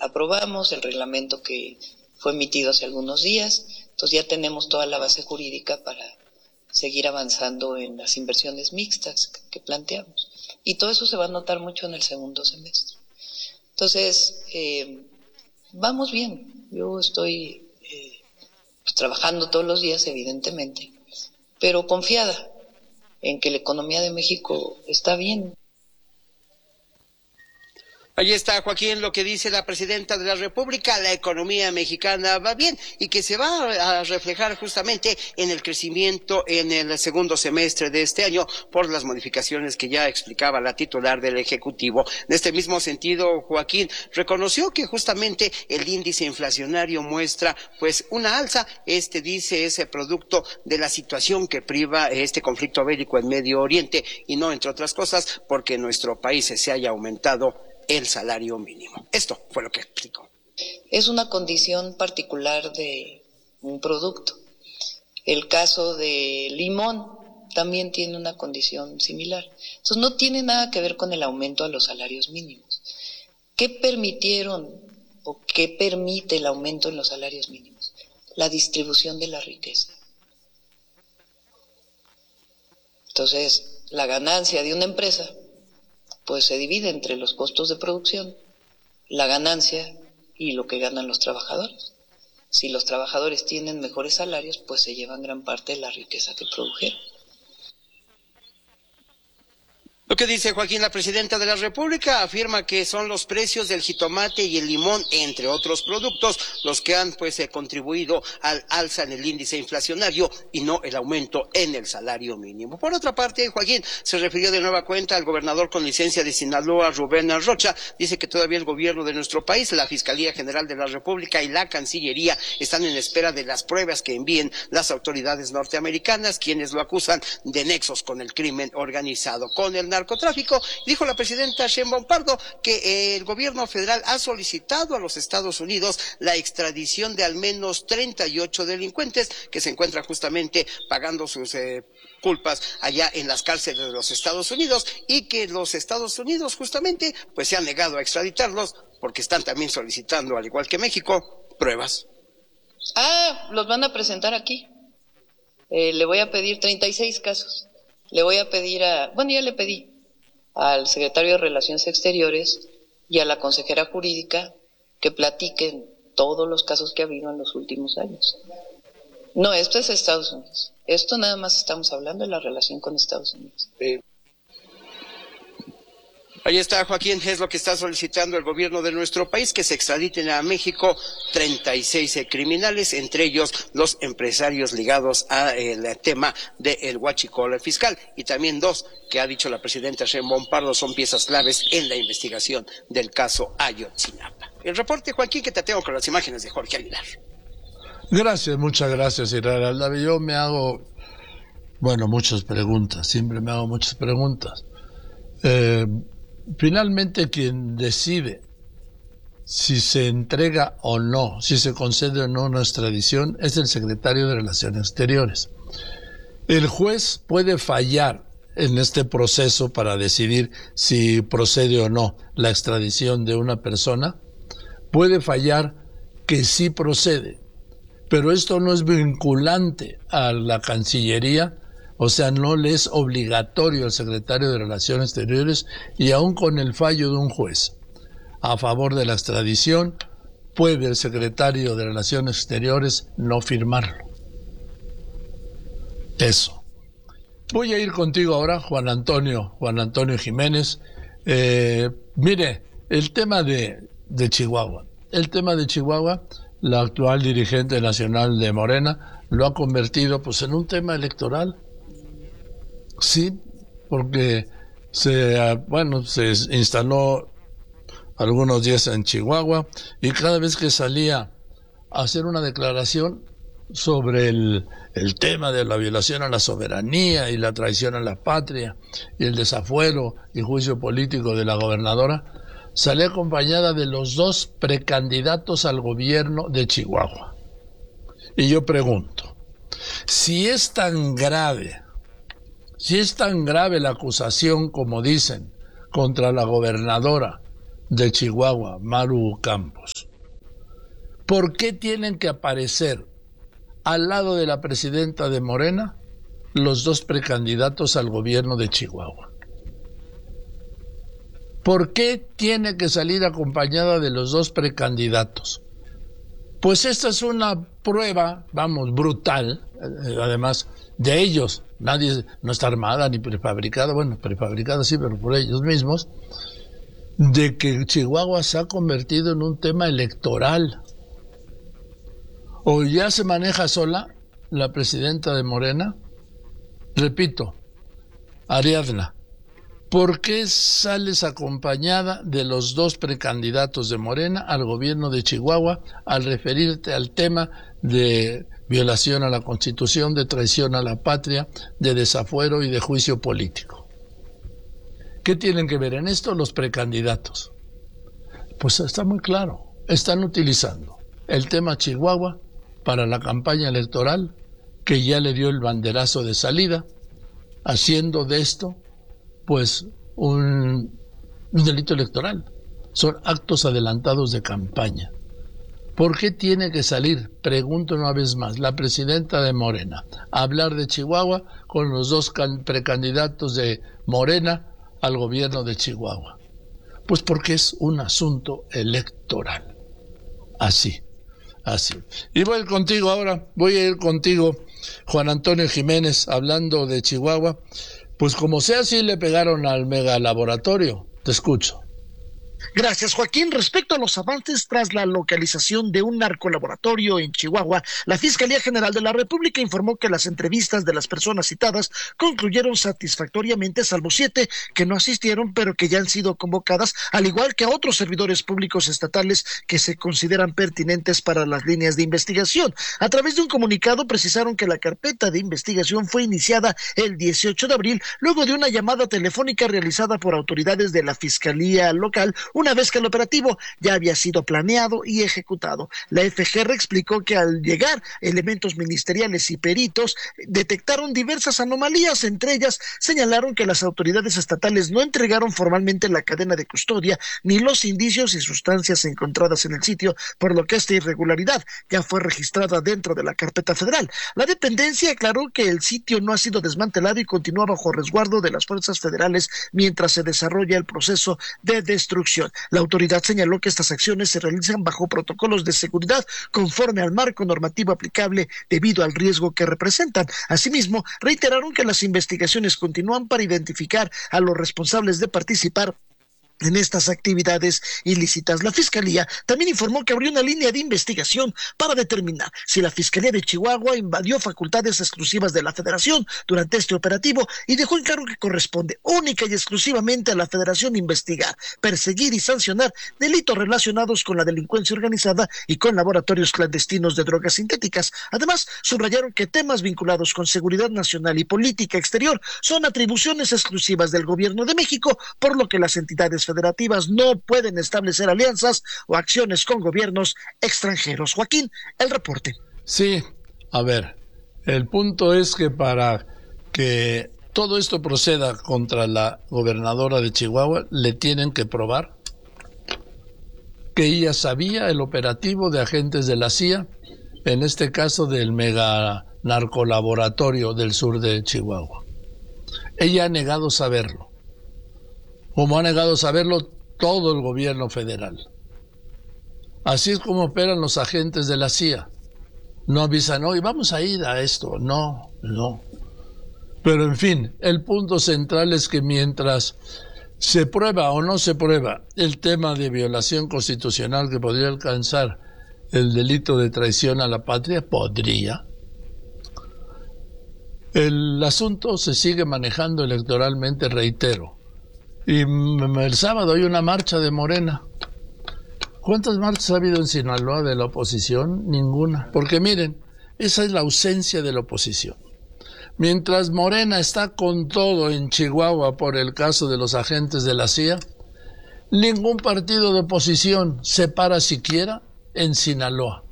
aprobamos, el reglamento que fue emitido hace algunos días. Entonces ya tenemos toda la base jurídica para seguir avanzando en las inversiones mixtas que planteamos. Y todo eso se va a notar mucho en el segundo semestre. Entonces, vamos bien. Yo estoy pues, trabajando todos los días, evidentemente, pero confiada en que la economía de México está bien. Ahí está, Joaquín, lo que dice la presidenta de la República: la economía mexicana va bien y que se va a reflejar justamente en el crecimiento en el segundo semestre de este año por las modificaciones que ya explicaba la titular del Ejecutivo. En este mismo sentido, Joaquín reconoció que justamente el índice inflacionario muestra pues una alza. Dice, es producto de la situación que priva este conflicto bélico en Medio Oriente y no, entre otras cosas, porque en nuestro país se haya aumentado el salario mínimo. Esto fue lo que explicó. Es una condición particular de un producto. El caso de limón también tiene una condición similar. Entonces no tiene nada que ver con el aumento a los salarios mínimos. ¿Qué permitieron o qué permite el aumento en los salarios mínimos? La distribución de la riqueza. Entonces, la ganancia de una empresa pues se divide entre los costos de producción, la ganancia y lo que ganan los trabajadores. Si los trabajadores tienen mejores salarios, pues se llevan gran parte de la riqueza que produjeron. Lo que dice Joaquín, la presidenta de la República afirma que son los precios del jitomate y el limón, entre otros productos, los que han contribuido al alza en el índice inflacionario y no el aumento en el salario mínimo. Por otra parte, Joaquín se refirió de nueva cuenta al gobernador con licencia de Sinaloa, Rubén Rocha. Dice que todavía el gobierno de nuestro país, la Fiscalía General de la República y la Cancillería están en espera de las pruebas que envíen las autoridades norteamericanas, quienes lo acusan de nexos con el crimen organizado, con el narcotráfico. Dijo la presidenta Sheinbaum Pardo que el gobierno federal ha solicitado a los Estados Unidos la extradición de al menos 38 delincuentes que se encuentran justamente pagando sus culpas allá en las cárceles de los Estados Unidos, y que los Estados Unidos justamente se han negado a extraditarlos porque están también solicitando, al igual que México, pruebas. Los van a presentar aquí. Le voy a pedir 36 casos. Le voy a pedir ya le pedí al secretario de Relaciones Exteriores y a la consejera jurídica que platiquen todos los casos que ha habido en los últimos años. No, esto es Estados Unidos. Esto nada más estamos hablando de la relación con Estados Unidos. Ahí está, Joaquín, es lo que está solicitando el gobierno de nuestro país, que se extraditen a México 36 criminales, entre ellos los empresarios ligados al tema del huachicol fiscal, y también 2 que ha dicho la presidenta Sheinbaum Pardo son piezas claves en la investigación del caso Ayotzinapa. El reporte, Joaquín, que te tengo con las imágenes de Jorge Aguilar. Gracias, muchas gracias, Israel. Yo me hago, muchas preguntas, siempre me hago muchas preguntas. Finalmente, quien decide si se entrega o no, si se concede o no una extradición, es el secretario de Relaciones Exteriores. El juez puede fallar en este proceso para decidir si procede o no la extradición de una persona. Puede fallar que sí procede, pero esto no es vinculante a la Cancillería. O sea, no le es obligatorio al secretario de Relaciones Exteriores, y aún con el fallo de un juez a favor de la extradición, puede el secretario de Relaciones Exteriores no firmarlo. Eso. Voy a ir contigo ahora, Juan Antonio Jiménez. Mire, el tema de Chihuahua. El tema de Chihuahua, la actual dirigente nacional de Morena lo ha convertido en un tema electoral. Sí, porque se instaló algunos días en Chihuahua, y cada vez que salía a hacer una declaración sobre el tema de la violación a la soberanía y la traición a la patria y el desafuero y juicio político de la gobernadora, salía acompañada de los 2 precandidatos al gobierno de Chihuahua. Y yo pregunto, si es tan grave la acusación, como dicen, contra la gobernadora de Chihuahua, Maru Campos, ¿Por qué tienen que aparecer al lado de la presidenta de Morena los dos precandidatos al gobierno de Chihuahua? ¿Por qué tiene que salir acompañada de los dos precandidatos? Pues esta es una prueba, vamos, brutal, además de ellos. Nadie no está armada ni prefabricada, bueno, prefabricada sí, pero por ellos mismos, de que Chihuahua se ha convertido en un tema electoral. O ya se maneja sola la presidenta de Morena. Repito, Ariadna, ¿por qué sales acompañada de los dos precandidatos de Morena al gobierno de Chihuahua al referirte al tema de violación a la Constitución, de traición a la patria, de desafuero y de juicio político? ¿Qué tienen que ver en esto los precandidatos? Pues está muy claro, están utilizando el tema Chihuahua para la campaña electoral, que ya le dio el banderazo de salida, haciendo de esto pues un delito electoral. Son actos adelantados de campaña. ¿Por qué tiene que salir, pregunto una vez más, la presidenta de Morena a hablar de Chihuahua con los dos precandidatos de Morena al gobierno de Chihuahua? Pues porque es un asunto electoral. Así. Y voy a ir contigo, Juan Antonio Jiménez, hablando de Chihuahua. Pues como sea, sí le pegaron al megalaboratorio. Te escucho. Gracias, Joaquín. Respecto a los avances tras la localización de un narcolaboratorio en Chihuahua, la Fiscalía General de la República informó que las entrevistas de las personas citadas concluyeron satisfactoriamente, salvo 7 que no asistieron, pero que ya han sido convocadas, al igual que a otros servidores públicos estatales que se consideran pertinentes para las líneas de investigación. A través de un comunicado precisaron que la carpeta de investigación fue iniciada el 18 de abril, luego de una llamada telefónica realizada por autoridades de la Fiscalía local, una vez que el operativo ya había sido planeado y ejecutado. La FGR explicó que al llegar elementos ministeriales y peritos detectaron diversas anomalías. Entre ellas señalaron que las autoridades estatales no entregaron formalmente la cadena de custodia ni los indicios y sustancias encontradas en el sitio, por lo que esta irregularidad ya fue registrada dentro de la carpeta federal. La dependencia aclaró que el sitio no ha sido desmantelado y continúa bajo resguardo de las fuerzas federales mientras se desarrolla el proceso de destrucción. La autoridad señaló que estas acciones se realizan bajo protocolos de seguridad conforme al marco normativo aplicable debido al riesgo que representan. Asimismo, reiteraron que las investigaciones continúan para identificar a los responsables de participar en estas actividades ilícitas. La Fiscalía también informó que abrió una línea de investigación para determinar si la Fiscalía de Chihuahua invadió facultades exclusivas de la Federación durante este operativo y dejó en claro que corresponde única y exclusivamente a la Federación investigar, perseguir y sancionar delitos relacionados con la delincuencia organizada y con laboratorios clandestinos de drogas sintéticas. Además, subrayaron que temas vinculados con seguridad nacional y política exterior son atribuciones exclusivas del Gobierno de México, por lo que las entidades federativas no pueden establecer alianzas o acciones con gobiernos extranjeros. Joaquín, el reporte. Sí, a ver, el punto es que para que todo esto proceda contra la gobernadora de Chihuahua, le tienen que probar que ella sabía el operativo de agentes de la CIA, en este caso del mega narcolaboratorio del sur de Chihuahua. Ella ha negado saberlo, como ha negado saberlo todo el gobierno federal. Así es como operan los agentes de la CIA. No avisan, hoy vamos a ir a esto. No. Pero en fin, el punto central es que mientras se prueba o no se prueba el tema de violación constitucional que podría alcanzar el delito de traición a la patria, el asunto se sigue manejando electoralmente, reitero. Y el sábado hay una marcha de Morena. ¿Cuántas marchas ha habido en Sinaloa de la oposición? Ninguna. Porque miren, esa es la ausencia de la oposición. Mientras Morena está con todo en Chihuahua por el caso de los agentes de la CIA, ningún partido de oposición se para siquiera en Sinaloa.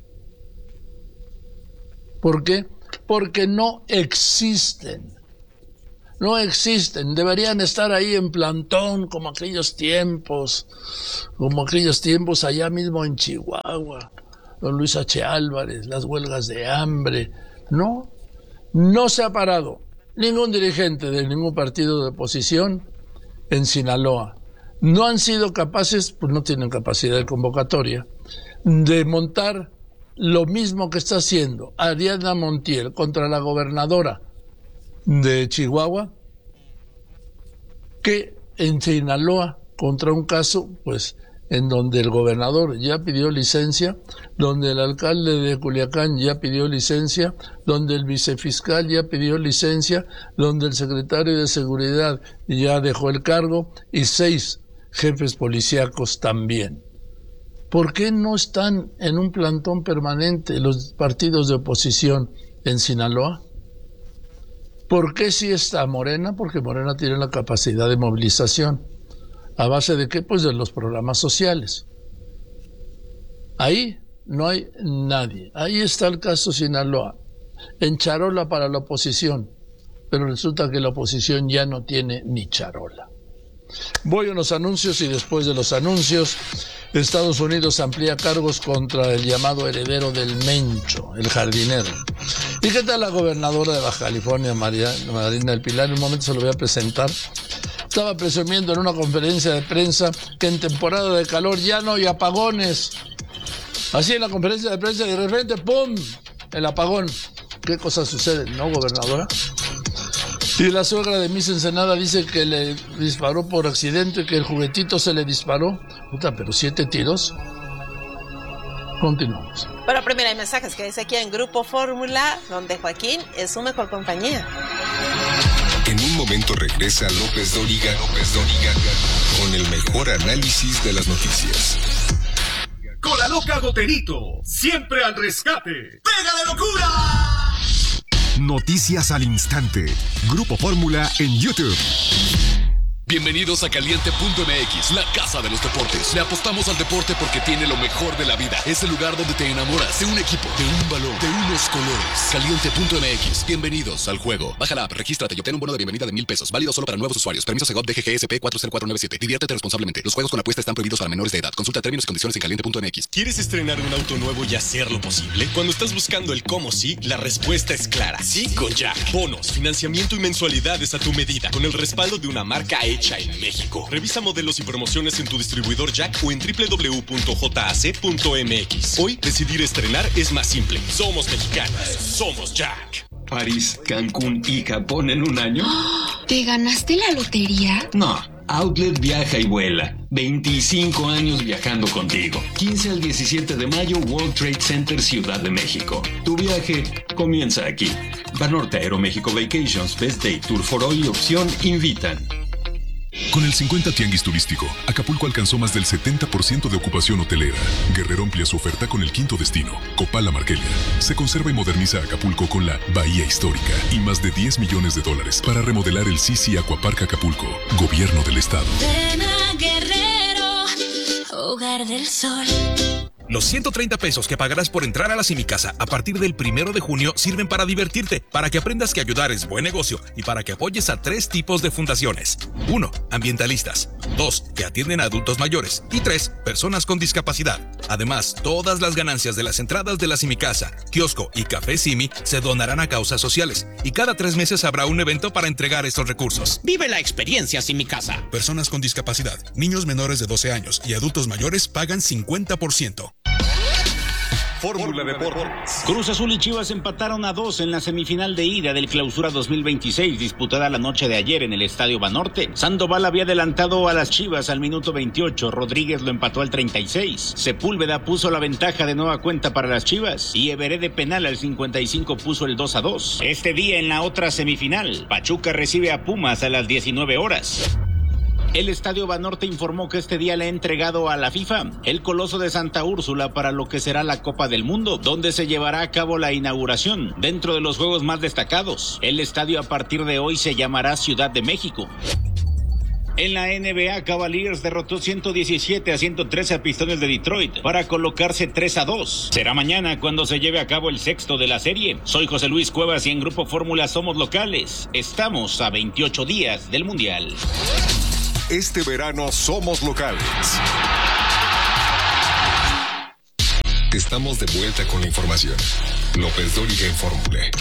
¿Por qué? Porque no existen. No existen, deberían estar ahí en plantón como aquellos tiempos allá mismo en Chihuahua, don Luis H. Álvarez, las huelgas de hambre. No se ha parado ningún dirigente de ningún partido de oposición en Sinaloa. No han sido capaces, pues no tienen capacidad de convocatoria, de montar lo mismo que está haciendo Ariadna Montiel contra la gobernadora de Chihuahua, que en Sinaloa contra un caso, pues, en donde el gobernador ya pidió licencia, donde el alcalde de Culiacán ya pidió licencia, donde el vicefiscal ya pidió licencia, donde el secretario de Seguridad ya dejó el cargo y 6 jefes policíacos también. ¿Por qué no están en un plantón permanente los partidos de oposición en Sinaloa? ¿Por qué sí está Morena? Porque Morena tiene la capacidad de movilización. ¿A base de qué? Pues de los programas sociales. Ahí no hay nadie. Ahí está el caso Sinaloa. En charola para la oposición. Pero resulta que la oposición ya no tiene ni charola. Voy a unos anuncios y después de los anuncios, Estados Unidos amplía cargos contra el llamado heredero del Mencho, el jardinero. ¿Y qué tal la gobernadora de Baja California, Marina del Pilar? En un momento se lo voy a presentar. Estaba presumiendo en una conferencia de prensa que en temporada de calor ya no hay apagones. Así en la conferencia de prensa y de repente, ¡pum!, el apagón. ¿Qué cosa sucede, no, gobernadora? Y la suegra de Miss Ensenada dice que le disparó por accidente, que el juguetito se le disparó. Puta, pero 7 tiros. Continuamos. Pero primero hay mensajes que dice aquí en Grupo Fórmula, donde Joaquín es su mejor compañía. En un momento regresa López Dóriga con el mejor análisis de las noticias. Con la loca Goterito, siempre al rescate. ¡Pégale locura! Noticias al instante. Grupo Fórmula en YouTube. Bienvenidos a Caliente.mx, la casa de los deportes. Le apostamos al deporte porque tiene lo mejor de la vida. Es el lugar donde te enamoras de un equipo, de un balón, de unos colores. Caliente.mx, bienvenidos al juego. Baja la app, regístrate y obtén un bono de bienvenida de $1,000. Válido solo para nuevos usuarios. Permiso Segov DGGSP 40497. Diviértete responsablemente. Los juegos con apuesta están prohibidos para menores de edad. Consulta términos y condiciones en Caliente.mx. ¿Quieres estrenar un auto nuevo y hacerlo posible? Cuando estás buscando el cómo sí, la respuesta es clara. Sí con Jack. Bonos, financiamiento y mensualidades a tu medida. Con el respaldo de una marca hecha en México. Revisa modelos y promociones en tu distribuidor Jack o en www.jac.mx. Hoy decidir estrenar es más simple. Somos mexicanos. Somos Jack. París, Cancún y Japón en un año. ¿Te ganaste la lotería? No. Outlet viaja y vuela. 25 años viajando contigo. 15 al 17 de mayo, World Trade Center, Ciudad de México. Tu viaje comienza aquí. Banorte Aeroméxico Vacations, Best Day, Tour for All y Opción invitan. Con el 50 Tianguis Turístico, Acapulco alcanzó más del 70% de ocupación hotelera. Guerrero amplía su oferta con el 5º destino, Copala Marquelia. Se conserva y moderniza Acapulco con la Bahía Histórica y más de $10 millones para remodelar el Sisi Aquapark Acapulco, Gobierno del Estado. Ven a Guerrero, Hogar del Sol. Los 130 pesos que pagarás por entrar a la Simicasa a partir del 1 de junio sirven para divertirte, para que aprendas que ayudar es buen negocio y para que apoyes a 3 tipos de fundaciones. 1. Ambientalistas. 2. Que atienden a adultos mayores. Y 3. Personas con discapacidad. Además, todas las ganancias de las entradas de la Simicasa, kiosco y café Simi se donarán a causas sociales. Y cada 3 meses habrá un evento para entregar estos recursos. Vive la experiencia Simicasa. Personas con discapacidad, niños menores de 12 años y adultos mayores pagan 50%. Fórmula Deportes. Cruz Azul y Chivas empataron a 2 en la semifinal de ida del Clausura 2026, disputada la noche de ayer en el Estadio Banorte. Sandoval había adelantado a las Chivas al minuto 28, Rodríguez lo empató al 36, Sepúlveda puso la ventaja de nueva cuenta para las Chivas y Everé de penal al 55 puso el 2-2. Este día en la otra semifinal, Pachuca recibe a Pumas a las 19 horas. El Estadio Banorte informó que este día le ha entregado a la FIFA el Coloso de Santa Úrsula para lo que será la Copa del Mundo, donde se llevará a cabo la inauguración. Dentro de los juegos más destacados, el estadio a partir de hoy se llamará Ciudad de México. En la NBA, Cavaliers derrotó 117-113 a Pistones de Detroit para colocarse 3-2. Será mañana cuando se lleve a cabo el sexto de la serie. Soy José Luis Cuevas y en Grupo Fórmula somos locales. Estamos a 28 días del Mundial. Este verano somos locales. Estamos de vuelta con la información. López Dóriga en Fórmula.